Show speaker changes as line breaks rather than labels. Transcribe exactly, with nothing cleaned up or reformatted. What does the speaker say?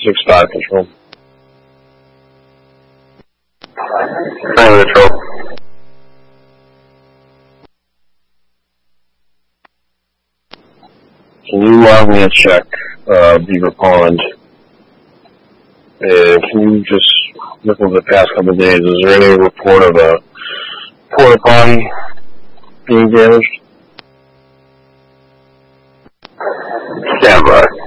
six five control.
Hi, control.
Can you log me a check, uh, Beaver Pond? And can you just look over the past couple of days? Is there any report of a porta potty being damaged?
Stand by.